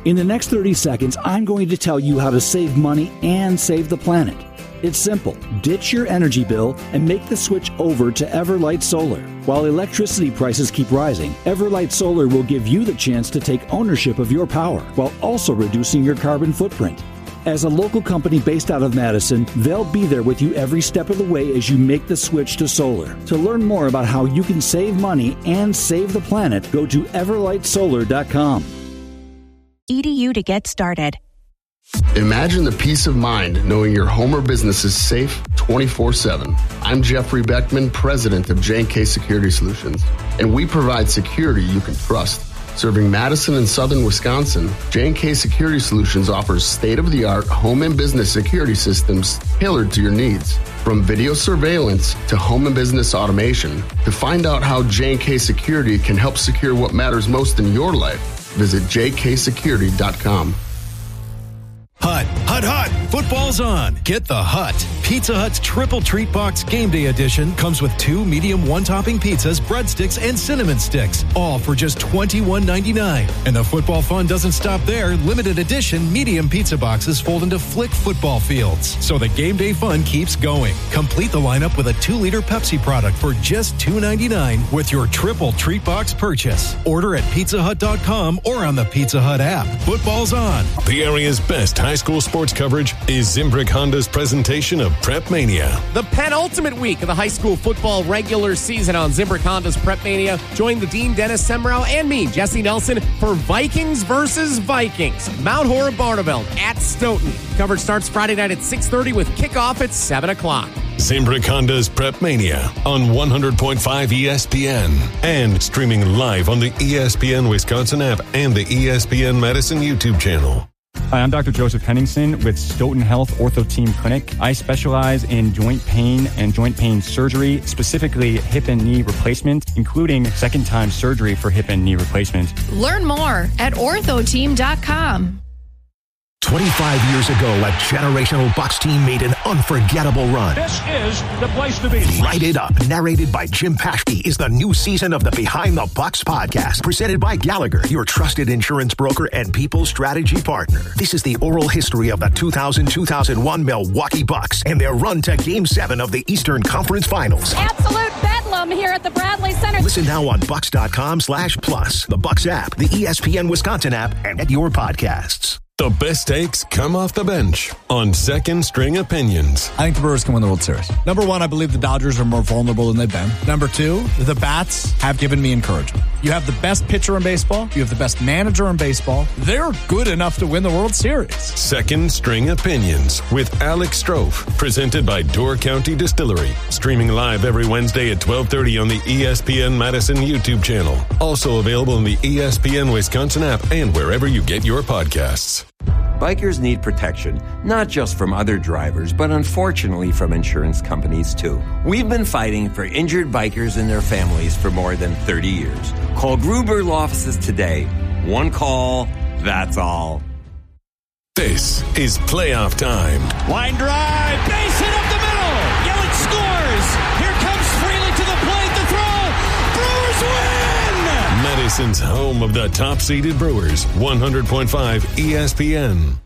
In the next 30 seconds, I'm going to tell you how to save money and save the planet. It's simple. Ditch your energy bill and make the switch over to Everlight Solar. While electricity prices keep rising, Everlight Solar will give you the chance to take ownership of your power while also reducing your carbon footprint. As a local company based out of Madison, they'll be there with you every step of the way as you make the switch to solar. To learn more about how you can save money and save the planet, go to everlightsolar.com. EDU to get started. Imagine the peace of mind knowing your home or business is safe 24/7. I'm Jeffrey Beckman, president of J&K Security Solutions, and we provide security you can trust. Serving Madison and southern Wisconsin, J&K Security Solutions offers state-of-the-art home and business security systems tailored to your needs. From video surveillance to home and business automation, to find out how J&K Security can help secure what matters most in your life, visit jksecurity.com. Hut. Football's on. Get the Hut. Pizza Hut's Triple Treat Box Game Day Edition comes with 2 medium one-topping pizzas, breadsticks, and cinnamon sticks, all for just $21.99. And the football fun doesn't stop there. Limited edition medium pizza boxes fold into Flick football fields. So the game day fun keeps going. Complete the lineup with a 2-liter Pepsi product for just $2.99 with your Triple Treat Box purchase. Order at pizzahut.com or on the Pizza Hut app. Football's on. The area's best high school sports coverage is Zimbrick Honda's presentation of Prep Mania. The penultimate week of the high school football regular season on Zimbrick Honda's Prep Mania. Join the Dean Dennis Semrau and me, Jesse Nelson, for Vikings versus Vikings. Mount Horeb Barneveld at Stoughton. Coverage starts Friday night at 6:30 with kickoff at 7 o'clock. Zimbrick Honda's Prep Mania on 100.5 ESPN and streaming live on the ESPN Wisconsin app and the ESPN Madison YouTube channel. Hi, I'm Dr. Joseph Henningsen with Stoughton Health Ortho Team Clinic. I specialize in joint pain and joint pain surgery, specifically hip and knee replacement, including second-time surgery for hip and knee replacement. Learn more at orthoteam.com. 25 years ago, a generational Bucs team made an unforgettable run. This is the place to be. Light It Up, narrated by Jim Paschke, is the new season of the Behind the Bucs podcast, presented by Gallagher, your trusted insurance broker and people strategy partner. This is the oral history of the 2000-2001 Milwaukee Bucs and their run to Game 7 of the Eastern Conference Finals. Absolute bedlam here at the Bradley Center. Listen now on Bucs.com/plus, the Bucs app, the ESPN Wisconsin app, and at your podcasts. The best takes come off the bench on Second String Opinions. I think the Brewers can win the World Series. Number one, I believe the Dodgers are more vulnerable than they've been. Number two, the bats have given me encouragement. You have the best pitcher in baseball. You have the best manager in baseball. They're good enough to win the World Series. Second String Opinions with Alex Strofe, presented by Door County Distillery. Streaming live every Wednesday at 12:30 on the ESPN Madison YouTube channel. Also available in the ESPN Wisconsin app and wherever you get your podcasts. Bikers need protection, not just from other drivers, but unfortunately from insurance companies too. We've been fighting for injured bikers and their families for more than 30 years. Call Gruber Law Offices today. One call, that's all. This is playoff time. Line drive, base hit up the middle. Yelich scores. Here comes Freely to the plate, the throw. Brewers win! Madison's home of the top-seeded Brewers, 100.5 ESPN.